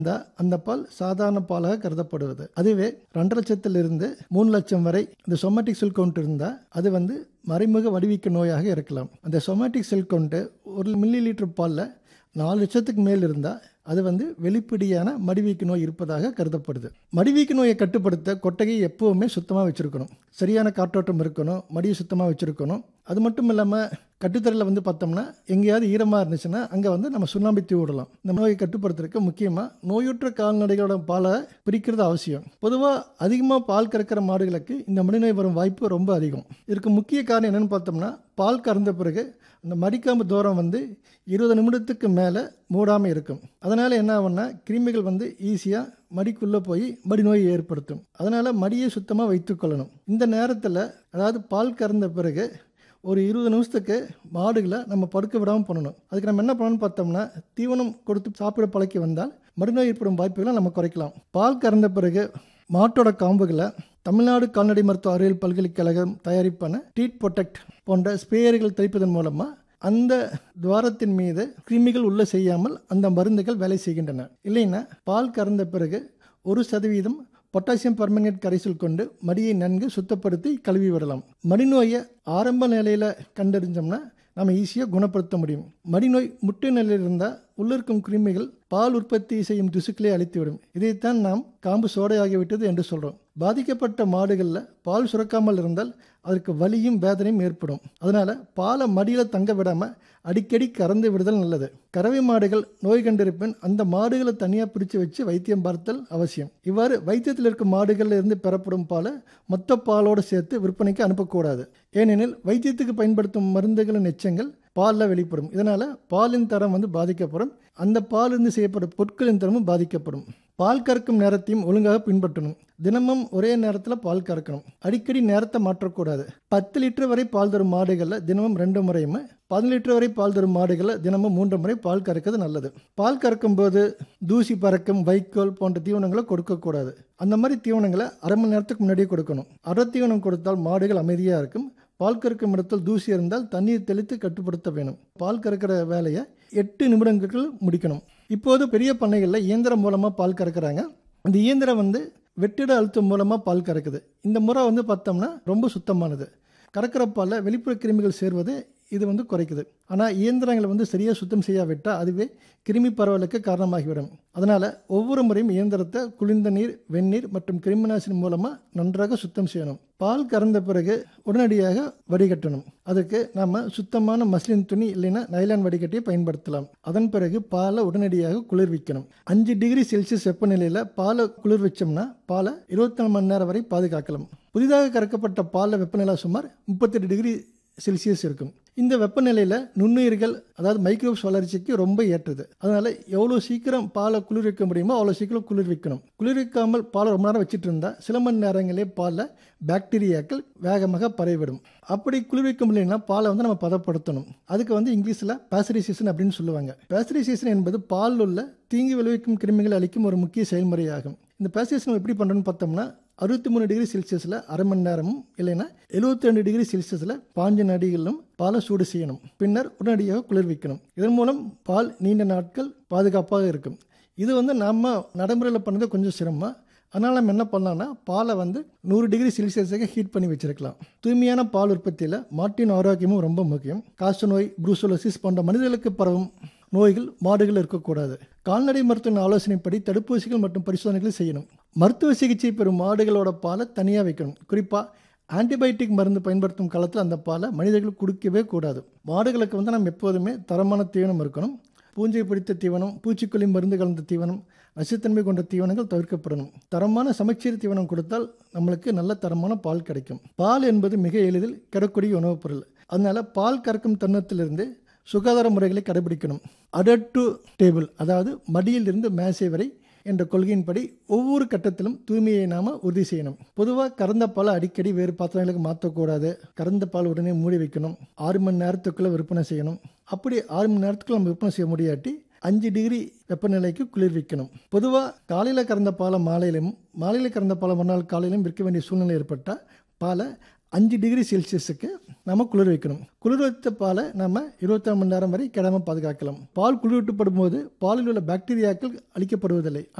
அந்த பால் சாதாரண பாலாக கருதப்படுவது. அதுவே 2,00,000 3 லட்சம் வரை இந்த சொமேட்டிக் செல் கவுண்ட் இருந்தால் அது மறைமுக வடிவிக்க நோயாக இருக்கலாம். அந்த சொமேட்டிக் செல் கவுண்ட் 1 மில்லி லிட்டர் பாலில் 4 லட்சத்துக்கு மேல் இருந்தால் அது வெளிப்படையான மடிவீக்க நோய் இருப்பதாக கருதப்படுது. மடிவீக்க நோயை கட்டுப்படுத்த கொட்டகையை எப்பவுமே சுத்தமாக வச்சுருக்கணும். சரியான காற்றோட்டம் இருக்கணும், மடியை சுத்தமாக வச்சுருக்கணும். அது மட்டும் இல்லாமல் கட்டுத்தரையில் பார்த்தோம்னா எங்கேயாவது ஈரமாக இருந்துச்சுன்னா அங்கே நம்ம சுண்ணாம்பு தூவி விடலாம். இந்த நோயை கட்டுப்படுத்துறதுக்கு முக்கியமாக நோயுற்ற கால்நடைகளோட பாலை பிரிக்கிறது அவசியம். பொதுவாக அதிகமாக பால் கறக்கிற மாடுகளுக்கு இந்த மடிநோய் வரும் வாய்ப்பு ரொம்ப அதிகம். இதற்கு முக்கிய காரணம் என்னென்னு பார்த்தோம்னா பால் கறந்த பிறகு அந்த மடிக்காம்பு தூரம் 20 நிமிடத்துக்கு மேலே மூடாமல் இருக்கும். அதனால் என்ன ஆகும்னா கிருமிகள் ஈஸியாக மடிக்குள்ளே போய் மடி நோயை ஏற்படுத்தும். அதனால் மடியை சுத்தமாக வைத்துக்கொள்ளணும். இந்த நேரத்தில் அதாவது பால் கறந்த பிறகு ஒரு 20 நிமிஷத்துக்கு மாடுகளை நம்ம படுக்க விடாமல் பண்ணணும். அதுக்கு நம்ம என்ன பண்ணணும்னு பார்த்தோம்னா தீவனம் கொடுத்து சாப்பிட பழக்கி வந்தால் மடிநோய் ஏற்படும் வாய்ப்புகளை நம்ம குறைக்கலாம். பால் கறந்த பிறகு மாட்டோட காம்புகளை தமிழ்நாடு கால்நடை மருத்துவ அறிவியல் பல்கலைக்கழகம் தயாரிப்பான ட்ரீட் ப்ரொடெக்ட் போன்ற ஸ்ப்ரேயர்கள் தெளிப்பதன் மூலமாக அந்த துவாரத்தின் மீது கிருமிகள் உள்ள செய்யாமல் அந்த மருந்துகள் வேலை செய்கின்றன. இல்லைன்னா பால் கறந்த பிறகு 1% பொட்டாசியம் பெர்மங்கனேட் கரைசல் கொண்டு மடியை நன்கு சுத்தப்படுத்தி கழுவி விடலாம். மடிநோயை ஆரம்ப நிலையில் கண்டறிஞ்சோம்னா நம்ம ஈஸியாக குணப்படுத்த முடியும். மடிநோய் முட்டை நிலையில் இருந்தால் உள்ள இருக்கும் கிருமிகள் பால் உற்பத்தி செய்யும் திசுக்களை அழித்துவிடும். இதைத்தான் நாம் காம்பு சோடையாகிவிட்டது என்று சொல்கிறோம். பாதிக்கப்பட்ட மாடுகளில் பால் சுரக்காமல் இருந்தால் அதற்கு வலியும் வேதனையும் ஏற்படும். அதனால் பாலை மடியில் தங்க விடாமல் அடிக்கடி கறந்து விடுதல் நல்லது. கறவை மாடுகள் நோய் கண்டிருப்பின் அந்த மாடுகளை தனியாக பிரித்து வச்சு வைத்தியம் பார்த்தல் அவசியம். இவ்வாறு வைத்தியத்தில் இருக்கும் மாடுகளில் இருந்து பெறப்படும் பாலை மொத்த பாலோடு சேர்த்து விற்பனைக்கு அனுப்பக்கூடாது. ஏனெனில் வைத்தியத்துக்கு பயன்படுத்தும் மருந்துகளின் எச்சங்கள் பாலில் வெளிப்படும். இதனால் பாலின் தரம் பாதிக்கப்படும். அந்த பாலிருந்து செய்யப்படும் பொருட்களின் தரமும் பாதிக்கப்படும். பால் கறக்கும் நேரத்தையும் ஒழுங்காக பின்பற்றணும். தினமும் ஒரே நேரத்தில் பால் கறக்கணும். அடிக்கடி நேரத்தை மாற்றக்கூடாது. 10 லிட்டர் வரை பால் தரும் மாடுகளில் தினமும் 2 முறையும் 10 லிட்டர் வரை பால் தரும் மாடுகளில் தினமும் 3 முறை பால் கறக்கிறது நல்லது. பால் கறக்கும் போது தூசி பறக்கும் வைக்கோல் போன்ற தீவனங்களை கொடுக்கக்கூடாது. அந்த மாதிரி தீவனங்களை அரை மணி நேரத்துக்கு முன்னாடியே கொடுக்கணும். அரை தீவனம் கொடுத்தால் மாடுகள் அமைதியாக இருக்கும். பால் கறக்கும் இடத்தில் தூசி இருந்தால் தண்ணீர் தெளித்து கட்டுப்படுத்த வேணும். பால் கறக்கிற வேலையை 8 நிமிடங்களுக்கு முடிக்கணும். இப்போது பெரிய பண்ணைகளில் இயந்திரம் மூலமாக பால் கறக்கிறாங்க. அந்த இயந்திரம் வெற்றிட அழுத்தம் மூலமாக பால் கறக்குது. இந்த முறை பார்த்தோம்னா ரொம்ப சுத்தமானது. கறக்கிற பாலில் வெளிப்புற கிருமிகள் சேர்வது இது குறைக்குது. ஆனால் இயந்திரங்களை சரியாக சுத்தம் செய்யாவிட்டால் அதுவே கிருமி பரவலுக்கு காரணமாகிவிடும். அதனால் ஒவ்வொரு முறையும் இயந்திரத்தை குளிர்ந்த நீர், வெந்நீர் மற்றும் கிருமிநாசினி மூலமாக நன்றாக சுத்தம் செய்யணும். பால் கறந்த பிறகு உடனடியாக வடிகட்டணும். அதுக்கு நாம் சுத்தமான மஸ்லின் துணி இல்லைன்னா நைலான் வடிகட்டியை பயன்படுத்தலாம். அதன் பிறகு பாலை உடனடியாக குளிர்விக்கணும். 5 டிகிரி செல்சியஸ் வெப்பநிலையில் பாலை குளிர் வச்சோம்னா பாலை 24 மணி நேரம் வரை பாதுகாக்கலாம். புதிதாக கறக்கப்பட்ட பாலில் வெப்பநிலை சுமார் 38 டிகிரி செல்சியஸ் இருக்கும். இந்த வெப்பநிலையில் நுண்ணுயிர்கள் அதாவது மைக்ரோப்ஸ் வளர்ச்சிக்கு ரொம்ப ஏற்றது. அதனால் எவ்வளோ சீக்கிரம் பாலை குளிர்விக்க முடியுமோ அவ்வளோ சீக்கிரம் குளிர்விக்கணும். குளிர்விக்காமல் பாலை ரொம்ப நேரம் வச்சுட்டு இருந்தால் சில மணி நேரங்களே பாலில் பாக்டீரியாக்கள் வேகமாக பரவிவிடும். அப்படி குளிர்விக்க முடியலன்னா பாலை நம்ம பதப்படுத்தணும். அதுக்கு இங்கிலீஷில் பாஸ்டரைசேஷன் அப்படின்னு சொல்லுவாங்க. பாஸ்டரைசேஷன் என்பது பாலில் உள்ள தீங்கு விளைவிக்கும் கிருமிகளை அளிக்கும் ஒரு முக்கிய செயல்முறையாகும். இந்த பாஸ்டரைசேஷன் எப்படி பண்ணுறோன்னு பார்த்தோம்னா 63 டிகிரி செல்சியஸில் அரை மணி நேரமும் இல்லைன்னா 72 டிகிரி செல்சியஸில் 15 நொடிகளிலும் பாலை சூடு செய்யணும். பின்னர் உடனடியாக குளிர்விக்கணும். இதன் மூலம் பால் நீண்ட நாட்கள் பாதுகாப்பாக இருக்கும். இது நம்ம நடைமுறையில் பண்ணது கொஞ்சம் சிரமம். அதனால் நம்ம என்ன பண்ணலாம்னா பாலை 100 டிகிரி செல்சியஸுக்கு ஹீட் பண்ணி வச்சிருக்கலாம். தூய்மையான பால் உற்பத்தியில் மாட்டின் ஆரோக்கியமும் ரொம்ப முக்கியம். காச நோய், புரூசோலோசிஸ் போன்ற மனிதர்களுக்கு பரவும் நோய்கள் மாடுகள் இருக்கக்கூடாது. கால்நடை மருத்துவ ஆலோசனைப்படி தடுப்பூசிகள் மற்றும் பரிசோதனைகளை செய்யணும். மருத்துவ சிகிச்சை பெறும் மாடுகளோட பாலை தனியாக வைக்கணும். குறிப்பாக ஆன்டிபயோட்டிக் மருந்து பயன்படுத்தும் காலத்தில் அந்த பாலை மனிதர்கள் குடிக்கவே கூடாது. மாடுகளுக்கு நம்ம எப்போதுமே தரமான தீவனம் இருக்கணும். பூஞ்சை பிடித்த தீவனம், பூச்சிக்கொல்லி மருந்து கலந்த தீவனம், நச்சுத்தன்மை கொண்ட தீவனங்கள் தவிர்க்கப்படணும். தரமான சமச்சீர் தீவனம் கொடுத்தால் நம்மளுக்கு நல்ல தரமான பால் கிடைக்கும். பால் என்பது மிக எளிதில் கிடக்கூடிய உணவுப் பொருள். அதனால் பால் கறக்கும் தருணத்திலிருந்து சுகாதார முறைகளை கடைபிடிக்கணும். அடர் டு டேபிள் அதாவது மடியிலிருந்து மேசை வரை என்ற கொள்கையின்படி ஒவ்வொரு கட்டத்திலும் தூய்மையை நாம் உறுதி செய்யணும். பொதுவாக கறந்த பாலை அடிக்கடி வேறு பாத்திரங்களுக்கு மாற்றக்கூடாது. கறந்த பால் உடனே மூடி வைக்கணும். 6 மணி நேரத்துக்குள்ளே விற்பனை செய்யணும். அப்படி 6 மணி நேரத்துக்குள்ள நம்ம விற்பனை செய்ய முடியாட்டி 5 டிகிரி வெப்பநிலைக்கு குளிர்விக்கணும். பொதுவாக காலையில் கறந்த பாலை மாலையிலும், மாலையில் கறந்த பாலை மறுநாள் காலையிலும் விற்க வேண்டிய சூழ்நிலை ஏற்பட்டால் பாலை 5 டிகிரி செல்சியஸுக்கு நம்ம குளிர் வைக்கணும். குளிர் வைத்த பாலை நம்ம 24 மணி நேரம் வரை கெடாமல் பாதுகாக்கலாம். பால் குளிரூட்டப்படும் போது பாலில் உள்ள பாக்டீரியாக்கள் அழிக்கப்படுவதில்லை.